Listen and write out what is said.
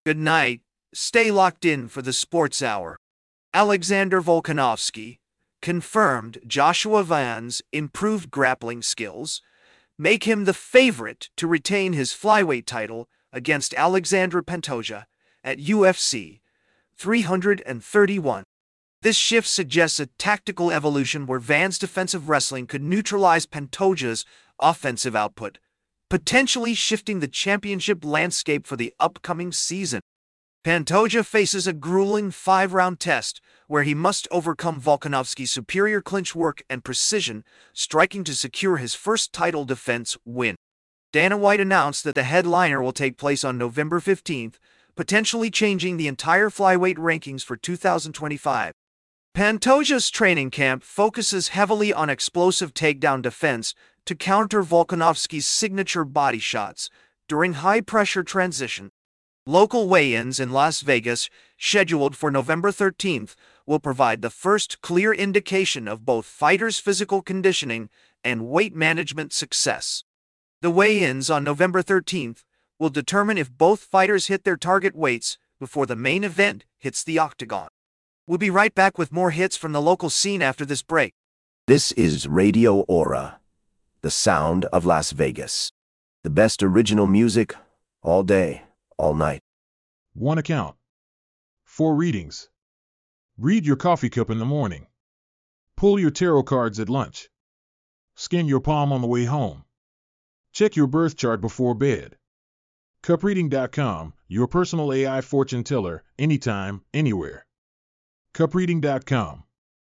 Good night. Stay locked in for the Sports Hour. Alexander Volkanovski confirmed Joshua Van's improved grappling skills make him the favorite to retain his flyweight title against Alexandre Pantoja at UFC 331. This shift suggests a tactical evolution where Van's defensive wrestling could neutralize Pantoja's offensive output, potentially shifting the championship landscape for the upcoming season. Pantoja faces a grueling 5-round test where he must overcome Volkanovski's superior clinch work and precision striking to secure his first title defense win. Dana White announced that the headliner will take place on November 15th, potentially changing the entire flyweight rankings for 2025. Pantoja's training camp focuses heavily on explosive takedown defense to counter Volkanovski's signature body shots during high-pressure transition. Local weigh-ins in Las Vegas, scheduled for November 13th, will provide the first clear indication of both fighters' physical conditioning and weight management success. The weigh-ins on November 13th will determine if both fighters hit their target weights before the main event hits the octagon. We'll be right back with more hits from the local scene after this break. This is Radio Aura, the sound of Las Vegas. The best original music, all day, all night. 1 account. 4 readings. Read your coffee cup in the morning. Pull your tarot cards at lunch. Skin your palm on the way home. Check your birth chart before bed. CupReading.com, your personal AI fortune teller, anytime, anywhere. CupReading.com.